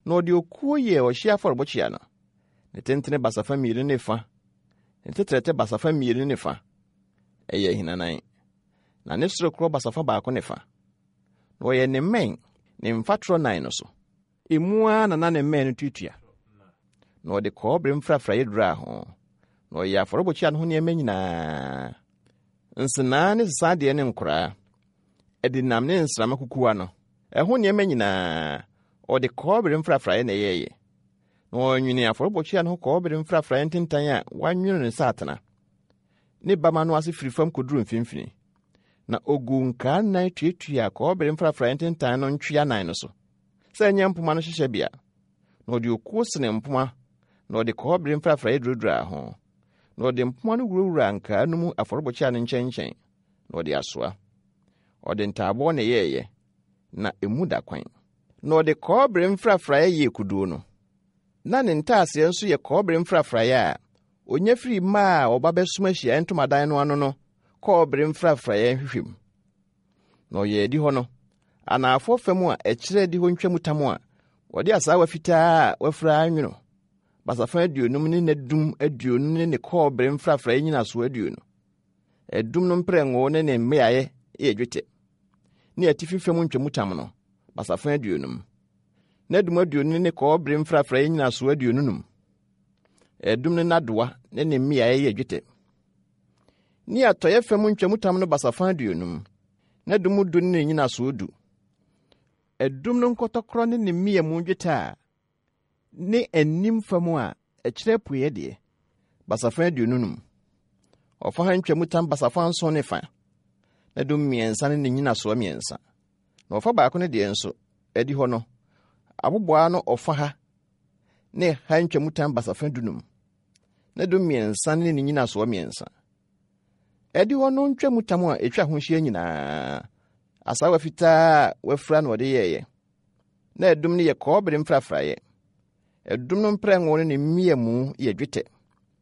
na ɔde okuo yɛ ɔhye afɔrebɔkyia no. Ne tentene basafa mmienu ne fa, ne tetrɛtɛ basafa mmienu ne fa, ɛyɛ hinanan. Na ne sorokoro basafa baako ne fa. Na ɔyɛ ne mmɛn ne mfatoro 9 no so. Emu a na ne mmɛn no tuitua. Na ɔde kɔɔbere mfrafraeɛ duraa ho. Na ɔyɛ afɔrebɔkyia no ho nneɛma nyinaa. Nsenaa ne sesadeɛ ne nkoraa. Ɛde nam ne nsrama kukuwa no. Ɛho nneɛma nyinaa. Ɔde kɔɔbere mfrafraeɛ na ɛyɛyɛ. Na ɔnwene afɔrebɔkyia no ho kɔɔbere mfrafraeɛ ntentan a wanwene ne saatena. Ne bama no ase firi fam koduru mfimfini. Na ogu nkaa 9 tuatua kɔɔbere mfrafraeɛ ntentan no ntwea 9 no so. Sɛ ɛnyɛ mpoma no hyehyɛ bia. Na ɔde okuo sene mpoma. Na ɔde kɔɔbere mfrafraeɛ duradura ho. Na ɔde mpoma no wurawura nkaa no mu afɔrebɔkyia no nkyɛnkyɛn. Na ɔde asoa. Ɔde ntaabɔ na ɛyɛyɛ. Na emu da kwan. Na ɔde kɔɔbere mfrafraeɛ yɛ kuduo no. Na ne ntaaseɛ nso yɛ kɔɔbere mfrafraeɛ a onya firi mmaa a ɔba bɛsoma hyia ntomadan no ano no kɔɔbere mfrafraeɛ hwehwem. Na ɔyɛ adi hɔ no, anaafo fam a ɛkyerɛ adi hɔ ntwamutam a ɔde asaawa fitaa a wafura anwono. Basafa 50 ne nadum 20 ne kɔɔbere mfrafraeɛ nyinaso 20. Ɛdum no mprɛngo ne ne mmeaeɛ yɛ dwetɛ. Ne atifi fam ntwamutam no, basafa 20. Nadum 20 ne kɔɔbere mfrafraeɛ nyinaso 20. Ɛdum no nadoa ne ne mmeaeɛ yɛ dwetɛ. Ne atɔyɛ fam ntwamutam no basafa 20. Nadum 10 ne nyinaso 10. Ɛdum no nkɔtɔkorɔ ne ne mmea mu dwetɛ a ne anim fam a ɛkyerɛ pueɛ deɛ basafa 20. Ɔfa ha ntwamutam basafa 7 ne fa. Nadum 3 ne ne nyinaso 3. Na ɔfa baako ne deɛ nso adi hɔ no aboboa no ɔfa ha ne ha ntwamutam basafa 15. Nadum 3 ne ne nyinaso 3. Adi hɔ no ntwamutam a etwa ho hyia nyinaa. Asawa fitaa wafura na ɔde yɛyɛ. Na ɛdum no yɛ kɔɔbere mfrafraeɛ. Ɛdum no mprɛngo ne mmea mu yɛ dwetɛ.